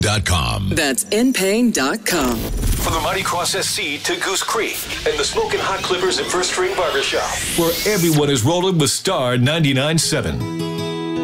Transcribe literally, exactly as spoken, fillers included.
Dot com. That's in pain dot com. From the Mighty Cross S C to Goose Creek and the Smoking Hot Clippers at First String Barbershop, Where everyone is rolling with Star ninety-nine point seven.